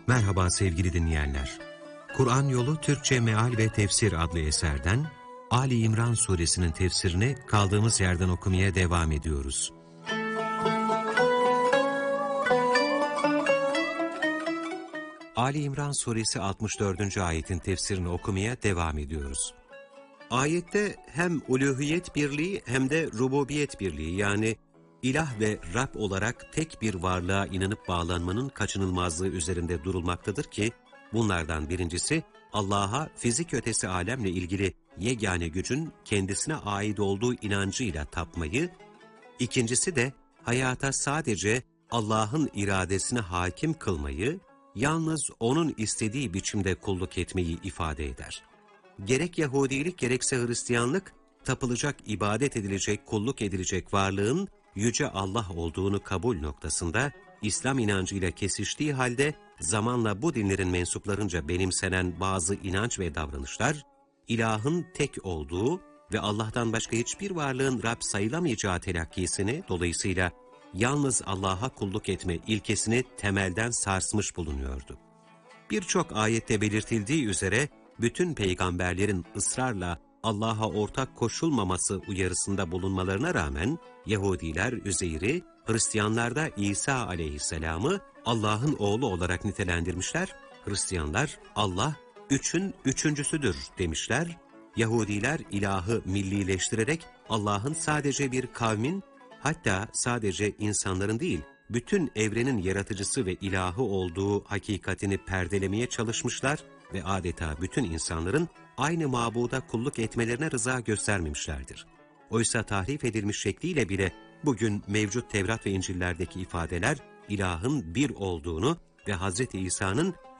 Merhaba sevgili dinleyenler. Kur'an Yolu Türkçe Meal ve Tefsir adlı eserden Ali İmran suresinin tefsirini kaldığımız yerden okumaya devam ediyoruz. Ali İmran suresi 64. ayetin tefsirini okumaya devam ediyoruz. Ayette hem uluhiyet birliği hem de rububiyet birliği, yani İlah ve Rab olarak tek bir varlığa inanıp bağlanmanın kaçınılmazlığı üzerinde durulmaktadır ki, bunlardan birincisi Allah'a fizik ötesi alemle ilgili yegane gücün kendisine ait olduğu inancıyla tapmayı, ikincisi de hayata sadece Allah'ın iradesine hakim kılmayı, yalnız O'nun istediği biçimde kulluk etmeyi ifade eder. Gerek Yahudilik gerekse Hristiyanlık, tapılacak, ibadet edilecek, kulluk edilecek varlığın Yüce Allah olduğunu kabul noktasında İslam inancıyla kesiştiği halde zamanla bu dinlerin mensuplarınca benimsenen bazı inanç ve davranışlar, ilahın tek olduğu ve Allah'tan başka hiçbir varlığın Rab sayılamayacağı telakkisini, dolayısıyla yalnız Allah'a kulluk etme ilkesini temelden sarsmış bulunuyordu. Birçok ayette belirtildiği üzere bütün peygamberlerin ısrarla Allah'a ortak koşulmaması uyarısında bulunmalarına rağmen Yahudiler Üzeyr'i, Hristiyanlar da İsa aleyhisselamı Allah'ın oğlu olarak nitelendirmişler, Hristiyanlar Allah üçün üçüncüsüdür demişler, Yahudiler ilahı millileştirerek Allah'ın sadece bir kavmin, hatta sadece insanların değil, bütün evrenin yaratıcısı ve ilahı olduğu hakikatini perdelemeye çalışmışlar ve adeta bütün insanların aynı mabuda kulluk etmelerine rıza göstermemişlerdir. Oysa tahrif edilmiş şekliyle bile bugün mevcut Tevrat ve İncil'lerdeki ifadeler ilahın bir olduğunu ve Hz. İsa'nın